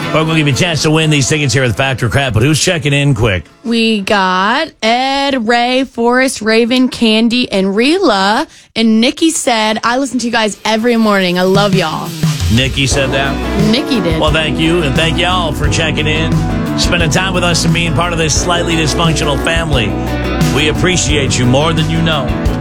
But we'll give you a chance to win these tickets here at the Factor Crap. But who's checking in quick? We got Ed, Ray, Forrest, Raven, Candy, and Rila. And Nikki said, I listen to you guys every morning. I love y'all. Nikki said that? Nikki did. Well, thank you. And thank y'all for checking in, spending time with us and being part of this slightly dysfunctional family. We appreciate you more than you know.